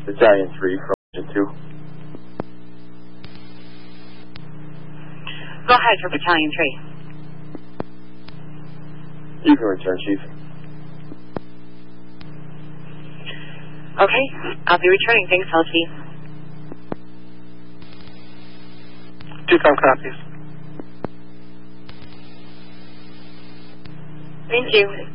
Battalion 3 from Engine 2. Go ahead for Battalion 3. You can return, Chief. Okay, I'll be returning. Thanks, LT. 2-com copies. Thank you.